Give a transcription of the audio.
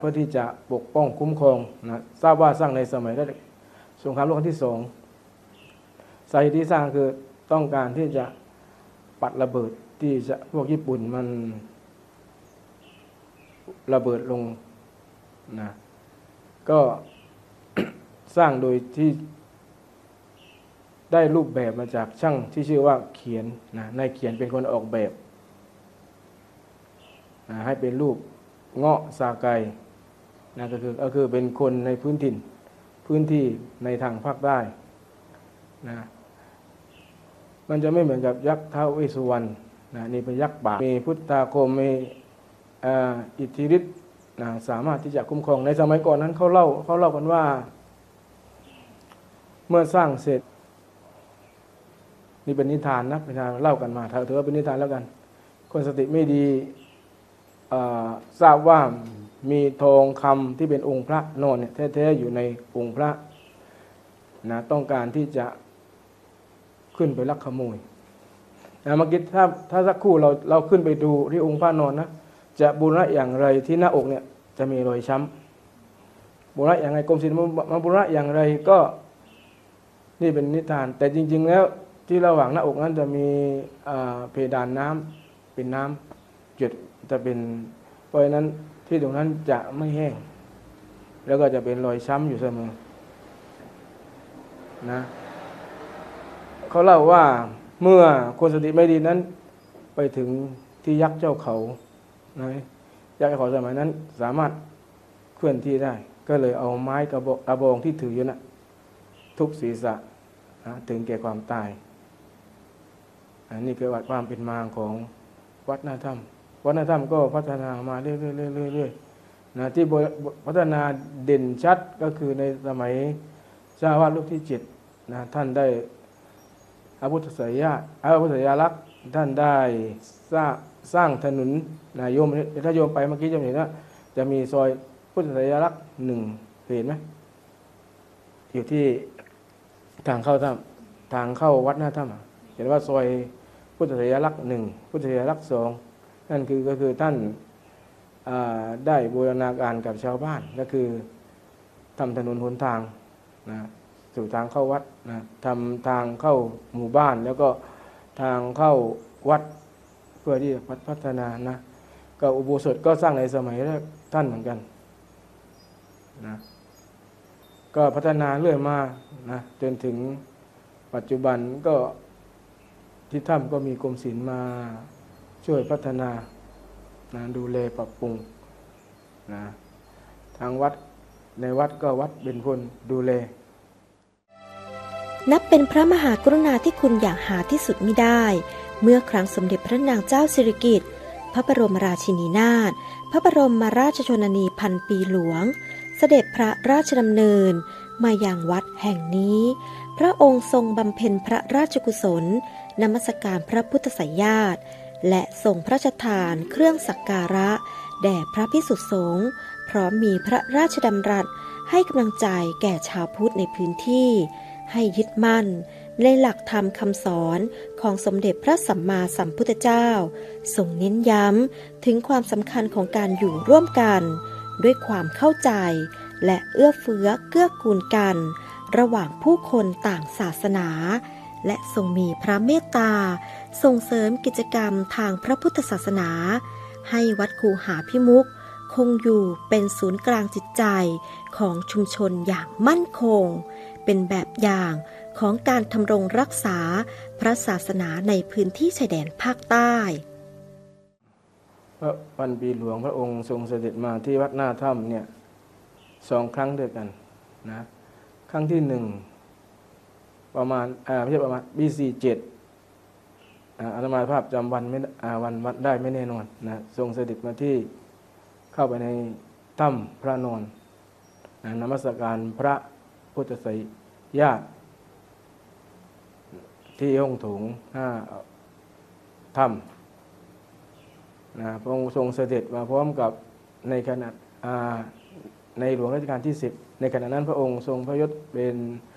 เพื่อที่จะปกป้องคุ้มครองนะทราบว่าสร้างในสมัยสงครามโลกครั้งที่2สาเหตุที่สร้างคือต้องการที่จะปัดระเบิดที่จะพวกญี่ปุ่นมันระเบิดลงนะก็ สร้างโดยที่ได้รูปแบบมาจากช่างที่ชื่อว่าเขียนนะนายเขียนเป็นคนออกแบบนะให้เป็นรูปเงาะซาไกนะก็คือเป็นคนในพื้นที่ในทางภาคใต้นะมันจะไม่เหมือนกับยักษ์ท้าวเวสสุวรรณนะนี่เป็นยักษ์ป่ามีพุทธาคมมีอิทธิฤทธิ์นะสามารถที่จะคุ้มครองในสมัยก่อนนั้นเขาเล่ากันว่าเมื่อสร้างเสร็จนี่เป็นนิทานนะเป็นนิทานเล่ากันมาถือว่าเป็นนิทานแล้วกันคนสติไม่ดีทราบว่ามีทองคำที่เป็นองค์พระนอนเนี่ยแท้ๆอยู่ในองค์พระนะต้องการที่จะขึ้นไปลักขโมยนะเมื่อกี้ถ้าสักครู่เราขึ้นไปดูที่องค์พระนอนนะจะบูรณะอย่างไรที่หน้าอกเนี่ยจะมีรอยช้ำบูรณะอย่างไรกรมศิลป์มาบูรณะอย่างไรก็นี่เป็นนิทานแต่จริงๆแล้วที่ระหว่างหน้าอกนั้นจะมีเพดานน้ำเป็นน้ำจุดจะเป็นเพราะฉะนั้นที่ตรงนั้นจะไม่แห้งแล้วก็จะเป็นรอยช้ำอยู่เสมอนะเขาเล่าว่าเมื่อคนสติไม่ดีนั้นไปถึงที่ยักษ์เจ้าเขานะยักษ์เจ้าเขาสมัยนั้นสามารถเคลื่อนที่ได้ก็เลยเอาไม้กระบองที่ถืออยู่นะทุบศีรษะนะถึงแก่ความตายอันนี้คือความเป็นมาของวัดหน้าถ้ำวัดหน้าถ้ำก็พัฒนามาเรื่อยๆนะที่พัฒนาเด่นชัดก็คือในสมัยเจ้าอาวาสรูปที่7นะท่านได้พระพุทธสัยลักษณ์ท่านได้สร้างถนนนะโยมถ้าโยมไปเมื่อกี้จะเห็นว่าจะมีซอยพุทธสัยลักษณ์1เห็นไหมอยู่ที่ทางเข้าถ้ำทางเข้าวัดหน้าถ้ำเห็นว่าซอยพุทธสัยลักษณ์1พุทธสัยลักษณ์2นั่นก็คือท่านได้บูรณาการกับชาวบ้านก็คือทำถนนหนทางนะสู่ทางเข้าวัดนะทำทางเข้าหมู่บ้านแล้วก็ทางเข้าวัดเพื่อที่จะพัฒนานะก็อุโบสถก็สร้างในสมัยท่านเหมือนกันนะก็พัฒนาเรื่อยมานะจนถึงปัจจุบันก็ที่ถ้ำก็มีกรมศิลป์มาช่วยพัฒนานะดูแลปรับปรุงนะทางวัดในวัดก็วัดเป็นคนดูแลนับเป็นพระมหากรุณาธิคุณอย่างหาที่สุดมิได้เมื่อครั้งสมเด็จพระนางเจ้าสิริกิติ์พระบรมราชินีนาถพระบรมราชชนนีพันปีหลวงเสด็จพระราชดำเนินมายังวัดแห่งนี้พระองค์ทรงบำเพ็ญพระราชกุศลนมัสการพระพุทธไสยญาติและทรงพระราชทานเครื่องสักการะแด่พระภิกษุสงฆ์พร้อมมีพระราชดำรัสให้กำลังใจแก่ชาวพุทธในพื้นที่ให้ยึดมั่นในหลักธรรมคำสอนของสมเด็จพระสัมมาสัมพุทธเจ้าทรงเน้นย้ำถึงความสำคัญของการอยู่ร่วมกันด้วยความเข้าใจและเอื้อเฟื้อเกื้อกูลกันระหว่างผู้คนต่างศาสนาและทรงมีพระเมตตาส่งเสริมกิจกรรมทางพระพุทธศาสนาให้วัดคูหาพิมุขคงอยู่เป็นศูนย์กลางจิตใจของชุมชนอย่างมั่นคงเป็นแบบอย่างของการทำรงรักษาพระศาสนาในพื้นที่ชายแดนภาคใต้พระพันปีหลวงพระองค์ทรงเสด็จมาที่วัดหน้าถ้ำเนี่ย2 ครั้งด้วยกันนะครั้งที่1ประมาณไม่ใช่ประมาณปี47อาตมาภาพจำวันไม่วันวัดได้ไม่แน่นอนนะทรงเสด็จมาที่เข้าไปในถ้ำพระนอนนมัสการพระพุทธไสยญาติที่ห้องโถงถ้ำนะพระองค์ทรงเสด็จมาพร้อมกับในหลวงรัชกาลที่10ในขณะนั้นพระองค์ทรงพระยศเป็น